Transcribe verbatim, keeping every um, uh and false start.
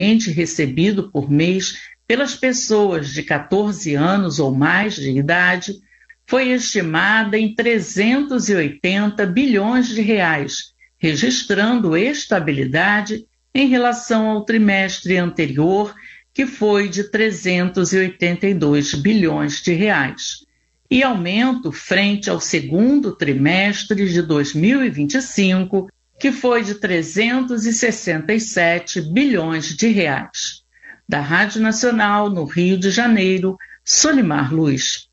recebido por mês pelas pessoas de quatorze anos ou mais de idade foi estimada em trezentos e oitenta bilhões de reais, registrando estabilidade em relação ao trimestre anterior, que foi de trezentos e oitenta e dois bilhões de reais, e aumento frente ao segundo trimestre de dois mil e vinte e cinco, que foi de trezentos e sessenta e sete bilhões de reais. Da Rádio Nacional, no Rio de Janeiro, Solimar Luz.